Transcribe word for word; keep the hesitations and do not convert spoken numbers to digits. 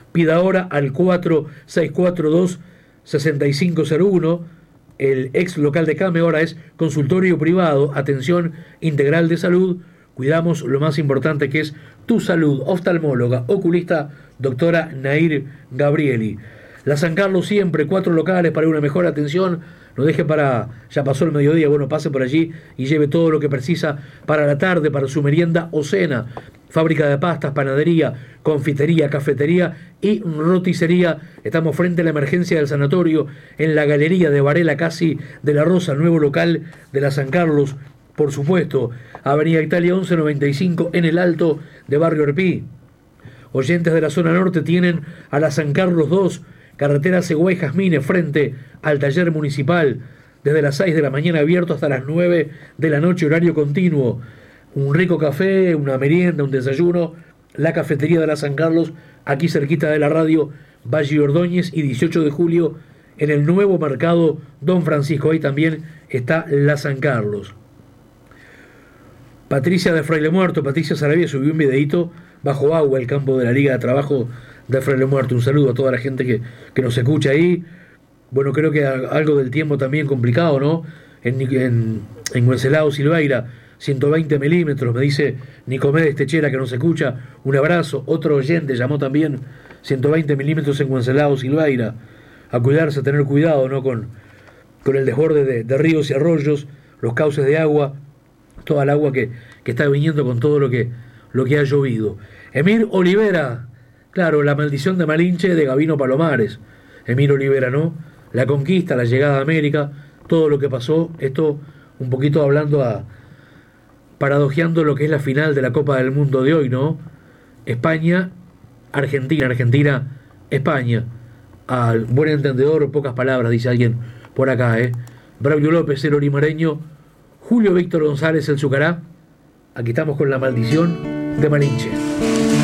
pida ahora al cuatro seis cuatro dos seis cinco cero uno. El ex local de Came ahora es consultorio privado, atención integral de salud. Cuidamos lo más importante, que es tu salud. Oftalmóloga, oculista, doctora Nair Gabrieli. La San Carlos siempre, cuatro locales para una mejor atención. No deje para, ya pasó el mediodía, bueno, pase por allí y lleve todo lo que precisa para la tarde, para su merienda o cena. Fábrica de pastas, panadería, confitería, cafetería y roticería. Estamos frente a la emergencia del sanatorio, en la galería de Varela, casi de la Rosa, el nuevo local de la San Carlos. Por supuesto, Avenida Italia once noventa y cinco en el Alto de Barrio Orpí. Oyentes de la zona norte tienen a la San Carlos dos, carretera Seguay Jazmines, frente al taller municipal, desde las seis de la mañana abierto hasta las nueve de la noche, horario continuo. Un rico café, una merienda, un desayuno. La cafetería de la San Carlos, aquí cerquita de la radio, Valle Ordóñez y dieciocho de julio, en el nuevo mercado Don Francisco. Ahí también está la San Carlos. Patricia de Fraile Muerto, Patricia Sarabia subió un videíto bajo agua el campo de la Liga de Trabajo de Fraile Muerto. Un saludo a toda la gente que, que nos escucha ahí. Bueno, creo que algo del tiempo también complicado, ¿no? En, en, en Wenceslao Silveira, ciento veinte milímetros, me dice Nicomedes Techera, que nos escucha. Un abrazo. Otro oyente llamó también, ciento veinte milímetros en Wenceslao Silveira. A cuidarse, a tener cuidado, ¿no? Con, con el desborde de, de ríos y arroyos, los cauces de agua, toda el agua que, que está viniendo con todo lo que, lo que ha llovido. Emir Olivera, claro, la maldición de Malinche de Gabino Palomares. Emir Olivera, ¿no? La conquista, la llegada a América, todo lo que pasó, esto un poquito hablando a, paradojeando lo que es la final de la Copa del Mundo de hoy, ¿no? España, Argentina, Argentina, España. Al buen entendedor, pocas palabras, dice alguien por acá, ¿eh? Braulio López, el orimareño, Julio Víctor González, el Zucará. Aquí estamos con la maldición de Malinche.